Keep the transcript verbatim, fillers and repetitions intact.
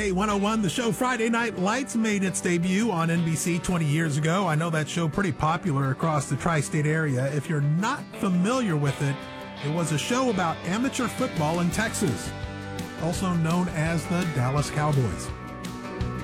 K one oh one, the show Friday Night Lights made its debut on N B C twenty years ago. I know that show pretty popular across the tri-state area. If you're not familiar with it, it was a show about amateur football in Texas, also known as the Dallas Cowboys.